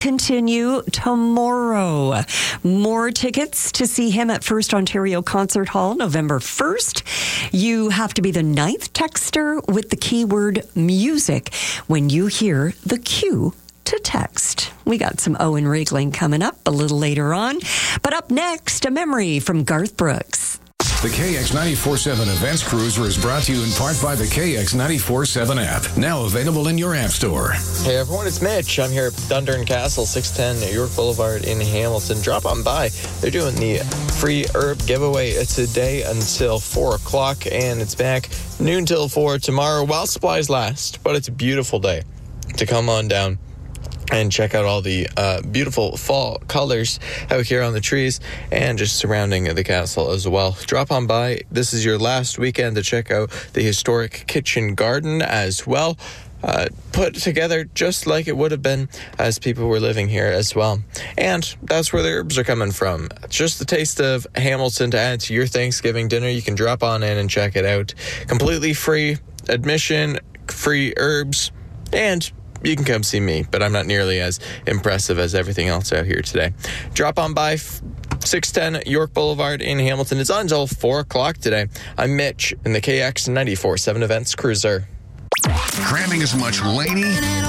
continue tomorrow. More tickets to see him at First Ontario Concert Hall November 1st. You have to be the 9th texter with the keyword music when you hear the cue to text. We got some Owen Regling coming up a little later on. But up next, a memory from Garth Brooks. The KX94.7 Events Cruiser is brought to you in part by the KX94.7 app, now available in your app store. Hey everyone, it's Mitch. I'm here at Thunder and Castle, 610 York Boulevard in Hamilton. Drop on by. They're doing the free herb giveaway today until 4 o'clock, and it's back noon till 4 tomorrow while supplies last. But it's a beautiful day to come on down and check out all the beautiful fall colors out here on the trees and just surrounding the castle as well. Drop on by. This is your last weekend to check out the historic kitchen garden as well. Put together just like it would have been as people were living here as well. And that's where the herbs are coming from. Just a taste of Hamilton to add to your Thanksgiving dinner. You can drop on in and check it out. Completely free admission, free herbs, and you can come see me, but I'm not nearly as impressive as everything else out here today. Drop on by 610 York Boulevard in Hamilton. It's on until 4 o'clock today. I'm Mitch in the KX 94.7 Events Cruiser. Cramming as much Laney